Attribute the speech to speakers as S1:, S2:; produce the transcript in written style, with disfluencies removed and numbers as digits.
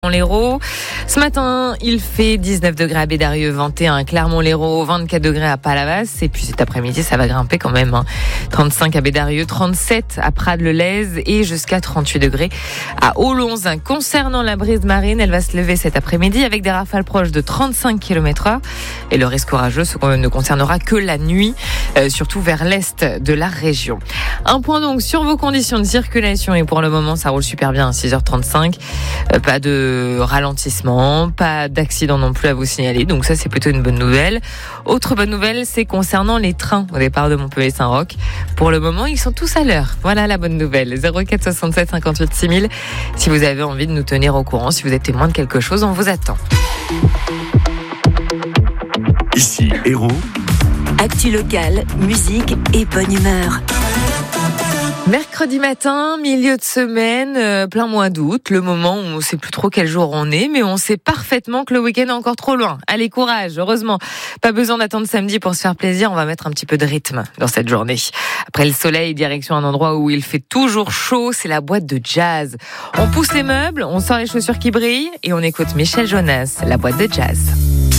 S1: L'Hérault. Ce matin, il fait 19 degrés à Bédarieux, 21 à Clermont-Lérault, 24 degrés à Palavas. Et puis cet après-midi, ça va grimper quand même. 35 à Bédarieux, 37 à Prades-le-Lez et jusqu'à 38 degrés à Aulonze. Concernant la brise marine, elle va se lever cet après-midi avec des rafales proches de 35 km/h. Et le risque orageux ne concernera que la nuit, surtout vers l'est de la région. Un point donc sur vos conditions de circulation. Et pour le moment, ça roule super bien à 6h35. Pas de ralentissement, pas d'accident non plus à vous signaler, donc ça c'est plutôt une bonne nouvelle. Autre bonne nouvelle, c'est concernant les trains au départ de Montpellier-Saint-Roch. Pour le moment, ils sont tous à l'heure. Voilà la bonne nouvelle. 04 67 58 6000. Si vous avez envie de nous tenir au courant, si vous êtes témoin de quelque chose, on vous attend.
S2: Ici, Hérault.
S3: Actu locale, musique et bonne humeur.
S1: Mercredi matin, milieu de semaine, plein mois d'août, le moment où on ne sait plus trop quel jour on est, mais on sait parfaitement que le week-end est encore trop loin. Allez, courage, heureusement. Pas besoin d'attendre samedi pour se faire plaisir, on va mettre un petit peu de rythme dans cette journée. Après le soleil, direction un endroit où il fait toujours chaud, c'est la boîte de jazz. On pousse les meubles, on sort les chaussures qui brillent et on écoute Michel Jonas, la boîte de jazz.